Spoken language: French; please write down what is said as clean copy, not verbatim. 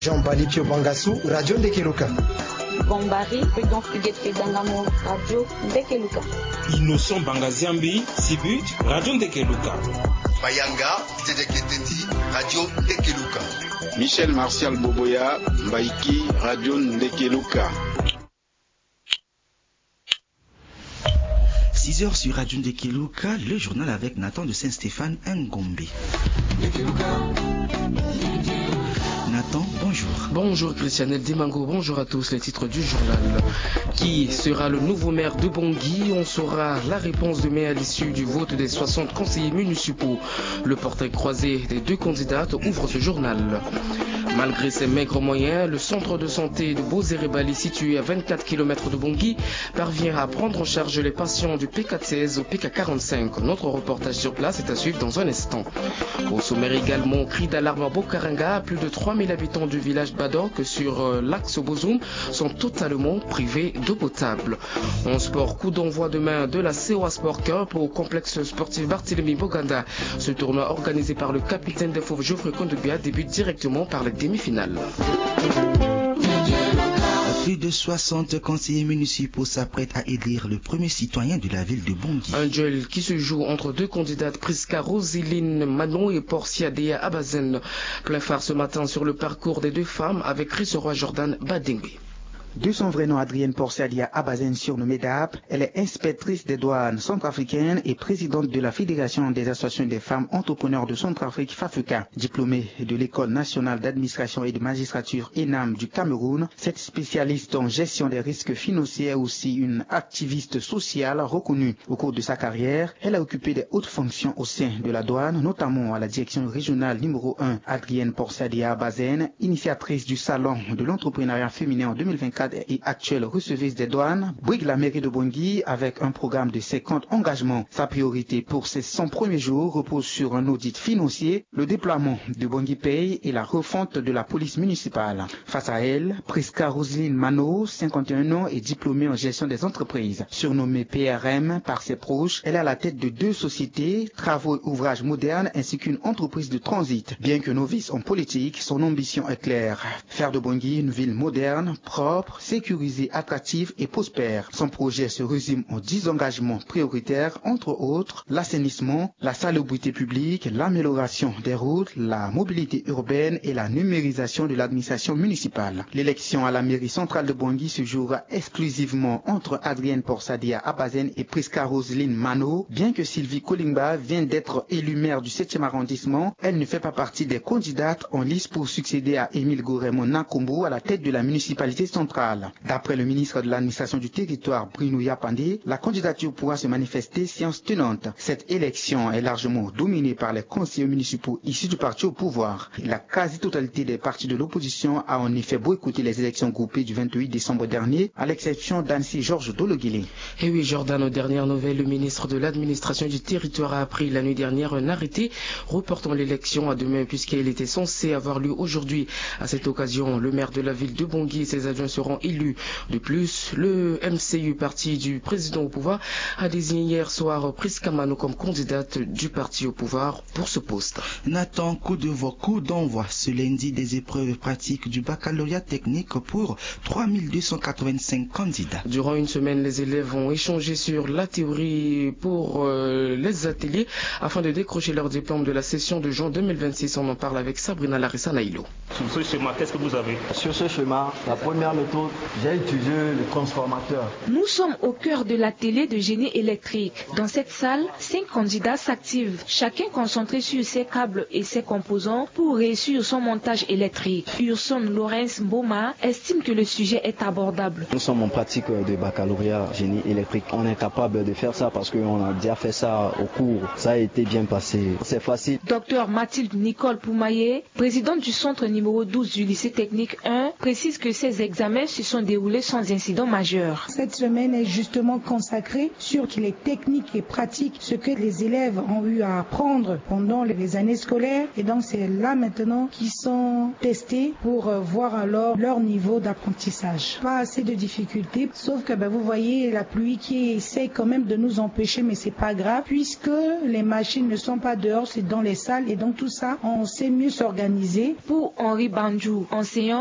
Jean Balipio Bangassou, Radio Ndekeluka. Bombari, Pédon Fuguette Dangamo, Radio Ndekeluka. Innocent Bangaziambi, Sibut, Radio Ndekeluka. Bayanga, Tendi, Radio Ndekeluka. Michel Martial Boboya, Mbaiki, Radio Ndekeluka. 6h sur Radio Ndekeluka, le journal avec Nathan de Saint-Stéphane Ngombe. Nathan, bonjour. Bonjour Christianel Dimango, bonjour à tous. Les titres du journal. Qui sera le nouveau maire de Bangui? On saura la réponse demain à l'issue du vote des 60 conseillers municipaux. Le portrait croisé des deux candidates ouvre ce journal. Malgré ses maigres moyens, le centre de santé de Bozéré-Bali, situé à 24 km de Bangui, parvient à prendre en charge les patients du PK16 au PK45. Notre reportage sur place est à suivre dans un instant. Au sommaire également, cri d'alarme à Bokaranga. Plus de 3000 habitants du village Badok sur l'axe Bozoum sont totalement privés d'eau potable. En sport, coup d'envoi demain de la COA Sport Cup au complexe sportif Barthélemy Boganda. Ce tournoi organisé par le capitaine des Fauves Geoffrey Kondogbia débute directement par les demi-finales. Plus de 60 conseillers municipaux s'apprêtent à élire le premier citoyen de la ville de Bangui. Un duel qui se joue entre deux candidates, Priska Roseline Manon et Portia Dea Abazen. Plein phare ce matin sur le parcours des deux femmes avec Chris Roy Jordan Badengbe. De son vrai nom, Adrienne Porcia Abazen, surnommée DAP, elle est inspectrice des douanes centrafricaines et présidente de la Fédération des associations des femmes entrepreneurs de Centrafrique, FAFECA. Diplômée de l'École nationale d'administration et de magistrature ENAM du Cameroun, cette spécialiste en gestion des risques financiers est aussi une activiste sociale reconnue. Au cours de sa carrière, elle a occupé des hautes fonctions au sein de la douane, notamment à la direction régionale numéro 1. Adrienne Porcia Abazen, initiatrice du Salon de l'entrepreneuriat féminin en 2024, et actuelle receveuse des douanes, brigue la mairie de Bangui avec un programme de 50 engagements. Sa priorité pour ces 100 premiers jours repose sur un audit financier, le déploiement de Bangui Pay et la refonte de la police municipale. Face à elle, Priska Roseline Mano, 51 ans, est diplômée en gestion des entreprises. Surnommée PRM par ses proches, elle est à la tête de 2 sociétés, travaux et ouvrages modernes ainsi qu'une entreprise de transit. Bien que novice en politique, son ambition est claire. Faire de Bangui une ville moderne, propre, sécurisée, attractive et prospère. Son projet se résume en 10 engagements prioritaires, entre autres l'assainissement, la salubrité publique, l'amélioration des routes, la mobilité urbaine et la numérisation de l'administration municipale. L'élection à la mairie centrale de Bangui se jouera exclusivement entre Adrienne Porcia Abazen et Priska Roseline Mano. Bien que Sylvie Kolingba vienne d'être élue maire du 7e arrondissement, elle ne fait pas partie des candidates en lice pour succéder à Émile Goremo Nakombo à la tête de la municipalité centrale. D'après le ministre de l'administration du territoire, Bruno Yapandé, la candidature pourra se manifester séance tenante. Cette élection est largement dominée par les conseillers municipaux issus du parti au pouvoir. La quasi-totalité des partis de l'opposition a en effet boycotté les élections groupées du 28 décembre dernier, à l'exception d'Annecy Georges Dologuélé. Et oui, Jordan, aux dernières nouvelles, le ministre de l'administration du territoire a pris la nuit dernière un arrêté reportant l'élection à demain puisqu'elle était censée avoir lieu aujourd'hui. À cette occasion, le maire de la ville de Bangui et ses adjoints seront élus. De plus, le MCU, parti du président au pouvoir, a désigné hier soir Priska Mano comme candidate du parti au pouvoir pour ce poste. Nathan, coup d'envoi ce lundi des épreuves pratiques du baccalauréat technique pour 3285 candidats. Durant une semaine, les élèves vont échanger sur la théorie pour les ateliers afin de décrocher leur diplôme de la session de juin 2026. On en parle avec Sabrina Larissa Naïlo. Sur ce schéma, qu'est-ce que vous avez? Sur ce schéma, la première méthode, j'ai utilisé le transformateur. Nous sommes au cœur de l'atelier de génie électrique. Dans cette salle, 5 candidats s'activent, chacun concentré sur ses câbles et ses composants pour réussir son montage électrique. Urson Lorenz Mboma estime que le sujet est abordable. Nous sommes en pratique de baccalauréat génie électrique. On est capable de faire ça parce qu'on a déjà fait ça au cours. Ça a été bien passé. C'est facile. Docteur Mathilde Nicole Poumaillé, présidente du centre numéro 12 du lycée technique 1, précise que ces examens se sont déroulés sans incident majeur. Cette semaine est justement consacrée sur les techniques et pratiques, ce que les élèves ont eu à apprendre pendant les années scolaires. Et donc c'est là maintenant qu'ils sont testés pour voir alors leur niveau d'apprentissage. Pas assez de difficultés, sauf que vous voyez la pluie qui essaie quand même de nous empêcher, mais c'est pas grave puisque les machines ne sont pas dehors, c'est dans les salles et donc tout ça, on sait mieux s'organiser. Pour Henri Bandjou, enseignant